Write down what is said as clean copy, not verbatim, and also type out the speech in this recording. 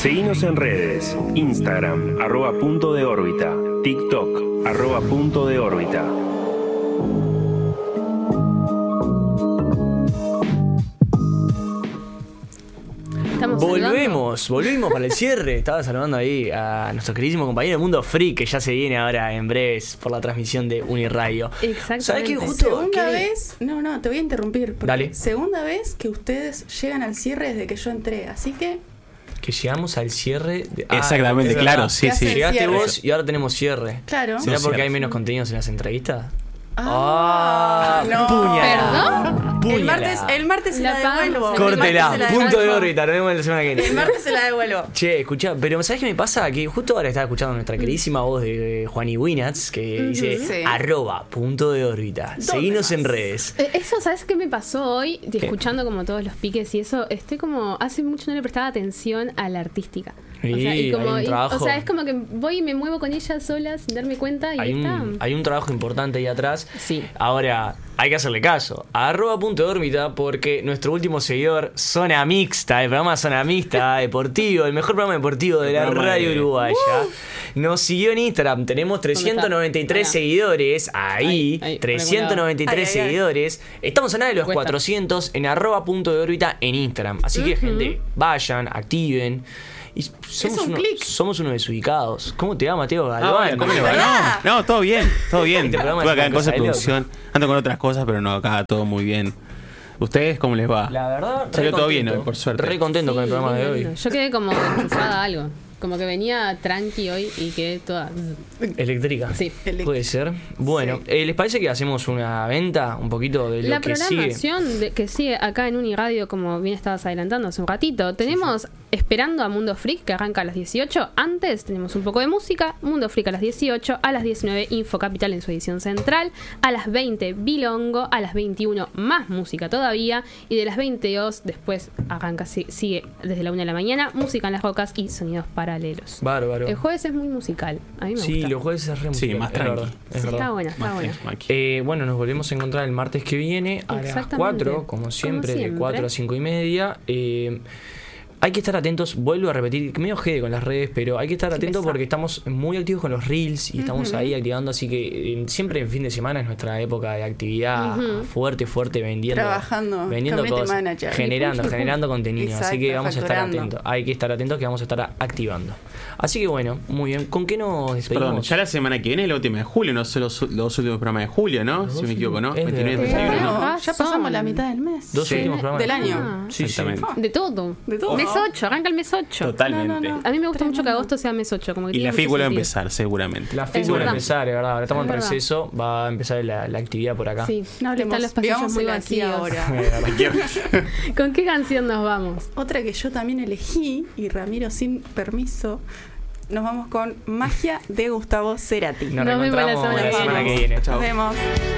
Seguinos en redes, Instagram, @puntodeórbita, TikTok, @puntodeórbita. Volvimos para el cierre. Estaba saludando ahí a nuestro queridísimo compañero Mundo Freak, que ya se viene ahora en breves por la transmisión de Uniradio. Exactamente. ¿Sabes qué? Justo Segunda vez, no, te voy a interrumpir. Porque Dale. Segunda vez que ustedes llegan al cierre desde que yo entré, así que Que llegamos al cierre. Exactamente, es claro, verdad. sí, sí. Llegaste Cierre. vos y ahora tenemos cierre. claro. ¿Será No, porque cierre. hay menos contenidos en las entrevistas? No. ¿Perdón? Puñalada. El martes se la La devuelvo. panza. El martes se Córtela, la punto de devuelvo. órbita, nos vemos la semana que viene. El martes se la devuelvo. Che, escuchá, pero ¿sabes qué me pasa? Que justo ahora estaba escuchando nuestra queridísima voz de Juani Winats, que dice sí. @punto de órbita. Seguinos en redes. Eso, ¿sabes qué me pasó hoy? Escuchando como todos los piques y eso, estoy como, hace mucho no le prestaba atención a la artística. Sí, hay un trabajo. O sea, es como que voy y me muevo con ella sola sin darme cuenta y está. Hay un trabajo importante ahí atrás. Sí. Ahora, hay que hacerle caso. @punto de órbita, porque nuestro último seguidor, Zona Mixta, el programa Zona Mixta Deportivo, el mejor programa deportivo de la radio uruguaya, nos siguió en Instagram. Tenemos 393 seguidores. Ahí, Ahí, 393 Ay, ay, ay. seguidores. Estamos a nada de los Cuesta. 400 en @punto de órbita en Instagram. Así que, gente, vayan, activen. Y un clic. somos unos desubicados. ¿Cómo te va, Mateo Ah, Galván? bueno, ¿cómo le va? Pará. No, todo bien, todo bien. Este programa Estuve es acá en una cosas de cosa de producción. Ando con otras cosas, pero no, acá todo muy bien. ¿Ustedes cómo les va? La verdad, Salió re todo bien contento. hoy, por suerte. Re contento con el programa de lindo, hoy. lindo. Yo quedé como enchufada a algo. Como que venía tranqui hoy y quedé toda. Eléctrica. Sí. Puede ser. Bueno, ¿les parece que hacemos una venta un poquito de lo La que sigue? programación que sigue acá en Uniradio, como bien estabas adelantando hace un ratito, tenemos Esperando a Mundo Freak, que arranca a las 18. Antes tenemos un poco de música, Mundo Freak a las 18, a las 19 Info Capital en su edición central, a las 20 Bilongo, a las 21 más música todavía, y de las 22 después arranca, sigue desde la 1 de la mañana, música en las rocas y sonidos paralelos. Bárbaro. El jueves es muy musical, a mí me Sí, gusta. los jueves es re Sí, musical, más es tranqui. verdad, es Está verdad. buena, está buena. Bueno, nos volvemos a encontrar el martes que viene a las Exactamente. 4, como siempre, de 4 a 5 y media. Hay que estar atentos, vuelvo a repetir, que medio jede con las redes, pero hay que estar atentos porque estamos muy activos con los reels y estamos ahí activando, así que siempre en fin de semana es nuestra época de actividad fuerte, vendiendo, Trabajando, vendiendo community cosas, manager. generando contenido, así Exacto, que vamos a estar facturando. atentos, hay que estar atentos que vamos a estar activando. Así que bueno, muy bien, ¿con qué nos despedimos? Perdón, ya la semana que viene es la última de julio, no son los últimos programas de julio, ¿no? Si me equivoco, ¿no? Es 29 y verdad. 31, ¿no? Bueno, ya pasamos la mitad del mes. Dos últimos programas Del año. Sí, sí. Exactamente. De todo. De todo. Mes 8, arranca el mes 8. Totalmente. A mí me gusta mucho que agosto sea mes 8. Como que Y tiene la mucho FIC vuelve a sentido. empezar, seguramente. La FIC Es vuelve a verdad. empezar, es verdad. Ahora estamos en Es verdad. receso, va a empezar la actividad por acá. Sí, No hablemos, están los pasillos vivamos muy el aquí vacíos. ahora. ¿Con qué canción nos vamos? Otra que yo también elegí, y Ramiro sin permiso, nos vamos con Magia de Gustavo Cerati. Nos Nos vemos la reencontramos semana la que semana viene. que viene. Nos Chao. vemos.